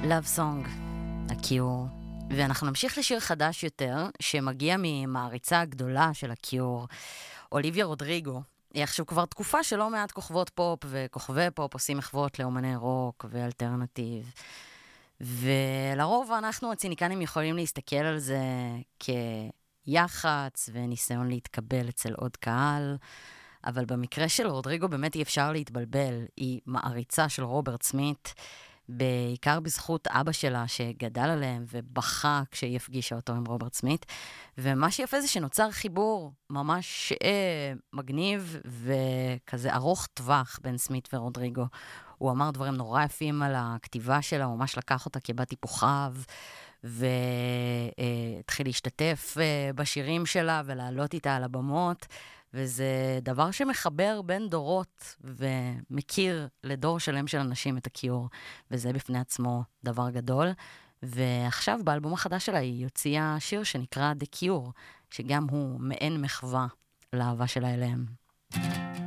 Love Song, הקיור. ואנחנו נמשיך לשיר חדש יותר, שמגיע ממעריצה הגדולה של הקיור, אוליביה רודריגו. היא עכשיו כבר תקופה שלא מעט כוכבות פופ וכוכבי פופ עושים מחוות לאומני רוק ואלטרנטיב. ולרוב אנחנו הציניקנים יכולים להסתכל על זה כיחץ וניסיון להתקבל אצל עוד קהל, אבל במקרה של רודריגו באמת אי אפשר להתבלבל. היא מעריצה של רוברט סמית, בעיקר בזכות אבא שלה שגדל עליהם ובכה כשהיא הפגישה אותו עם רוברט סמית. ומה שיפה זה שנוצר חיבור ממש מגניב וכזה ארוך טווח בין סמית ורודריגו. הוא אמר דברים נורא יפים על הכתיבה שלה, הוא ממש לקח אותה כבת היפוכיו, והתחיל להשתתף בשירים שלה ולעלות איתה על הבמות, וזה דבר שמחבר בין דורות ומכיר לדור שלם של אנשים את הקיור, וזה בפני עצמו דבר גדול. ועכשיו באלבום החדש שלה היא יוציאה שיר שנקרא The Cure, שגם הוא מעין מחווה לאהבה שלה אליהם.